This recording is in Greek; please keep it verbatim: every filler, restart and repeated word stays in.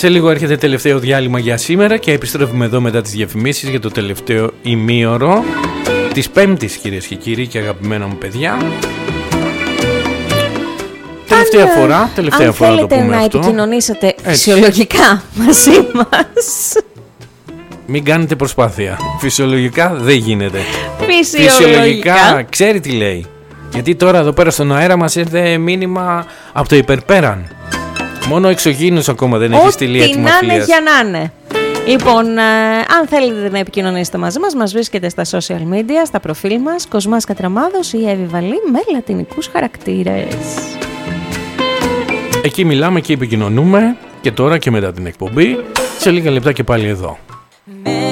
Σε λίγο έρχεται τελευταίο διάλειμμα για σήμερα και επιστρέφουμε εδώ μετά τις διαφημίσεις για το τελευταίο ημίωρο της Πέμπτης, κυρίες και κύριοι και αγαπημένα μου παιδιά. Τελευταία αν, φορά, τελευταία αν φορά το πούμε αυτό. Αν θέλετε να επικοινωνήσετε φυσιολογικά μαζί μας, μην κάνετε προσπάθεια. Φυσιολογικά δεν γίνεται. Φυσιολογικά, Φυσιολογικά ξέρει τι λέει. Γιατί τώρα εδώ πέρα στον αέρα μας ήρθε μήνυμα από το υπερπέραν. Μόνο ο εξωγήινος ακόμα δεν έχει στείλει έτοιμα φιλίας. Ό,τι να είναι για να είναι. Λοιπόν, ε, αν θέλετε να επικοινωνήσετε μαζί μας, μας βρίσκετε στα social media, στα προφίλ μας, Κοσμάς Κατραμάδος ή Εύη Βαλή με λατινικούς χαρακτήρες. Εκεί μιλάμε και επικοινωνούμε και τώρα και μετά την εκπομπή. Σε λίγα λεπτά και πάλι εδώ.